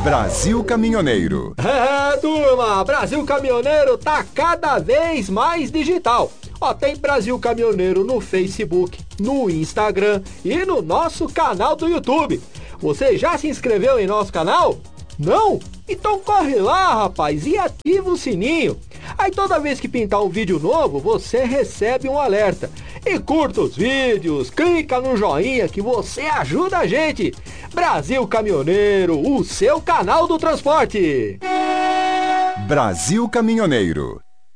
Brasil Caminhoneiro. É, turma, Brasil Caminhoneiro tá cada vez mais digital. Ó, tem Brasil Caminhoneiro no Facebook, no Instagram e no nosso canal do YouTube. Você já se inscreveu em nosso canal? Não? Então corre lá, rapaz, e ativa o sininho. Aí toda vez que pintar um vídeo novo, você recebe um alerta. E curta os vídeos, clica no joinha que você ajuda a gente. Brasil Caminhoneiro, o seu canal do transporte. Brasil Caminhoneiro.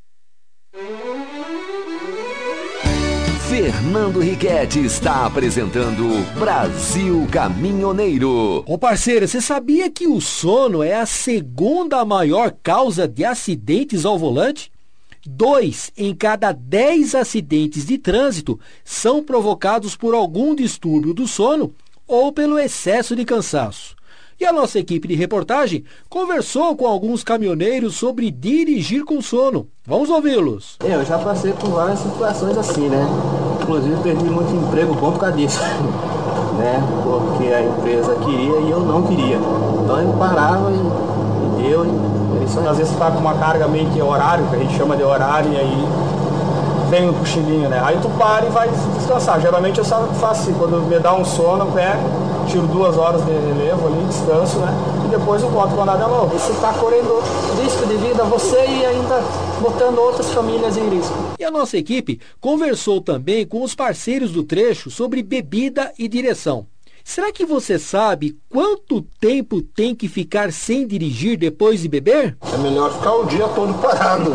Fernando Riquetti está apresentando Brasil Caminhoneiro. Ô parceiro, você sabia que o sono é a segunda maior causa de acidentes ao volante? 2 em cada 10 acidentes de trânsito são provocados por algum distúrbio do sono ou pelo excesso de cansaço. E a nossa equipe de reportagem conversou com alguns caminhoneiros sobre dirigir com sono. Vamos ouvi-los. Eu já passei por várias situações assim, né? Inclusive perdi muito emprego bom por causa disso, né? Porque a empresa queria e eu não queria. Então eu parava e deu. Às vezes você tá com uma carga meio que horário, que a gente chama de horário, e aí vem um cochilinho, né? Aí tu para e vai descansar. Geralmente eu só faço assim, quando me dá um sono, eu pego, tiro 2 horas de relevo ali, descanso, né? E depois eu volto com a nada novo. Você está correndo risco de vida, você e ainda botando outras famílias em risco. E a nossa equipe conversou também com os parceiros do trecho sobre bebida e direção. Será que você sabe quanto tempo tem que ficar sem dirigir depois de beber? É melhor ficar o dia todo parado.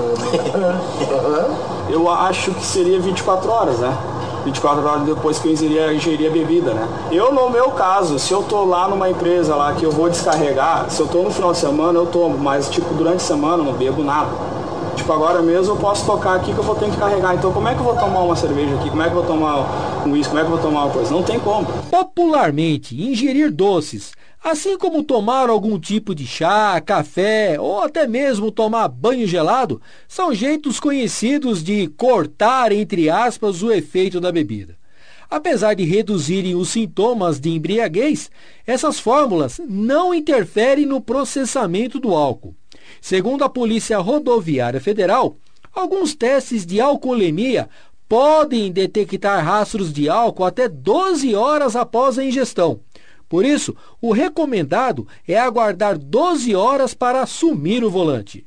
Eu acho que seria 24 horas, né? 24 horas depois que eu ingerir a bebida, né? Eu, no meu caso, se eu tô lá numa empresa lá que eu vou descarregar, se eu tô no final de semana, eu tomo, mas tipo, durante a semana eu não bebo nada. Tipo, agora mesmo eu posso tocar aqui que eu vou ter que carregar. Então como é que eu vou tomar uma cerveja aqui? Como é que eu vou tomar um uísque? Como é que eu vou tomar uma coisa? Não tem como. Popularmente, ingerir doces, assim como tomar algum tipo de chá, café ou até mesmo tomar banho gelado, são jeitos conhecidos de cortar, entre aspas, o efeito da bebida. Apesar de reduzirem os sintomas de embriaguez, essas fórmulas não interferem no processamento do álcool. Segundo a Polícia Rodoviária Federal, alguns testes de alcoolemia podem detectar rastros de álcool até 12 horas após a ingestão. Por isso, o recomendado é aguardar 12 horas para assumir o volante.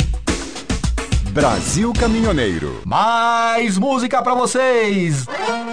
Brasil Caminhoneiro. Mais música para vocês!